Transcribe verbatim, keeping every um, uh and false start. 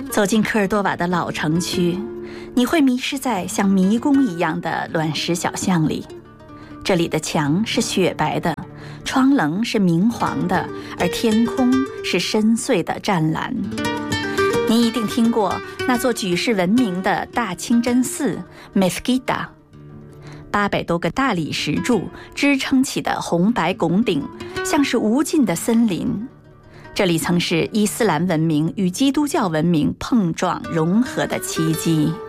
走进科尔多瓦的老城区，你会迷失在像迷宫一样的卵石小巷里。这里的墙是雪白的，窗棱是明黄的，而天空是深邃的湛蓝。你一定听过那座举世闻名的大清真寺 Mesquita， 八百多个大理石柱支撑起的红白拱顶，像是无尽的森林。这里曾是伊斯兰文明与基督教文明碰撞融合的奇迹。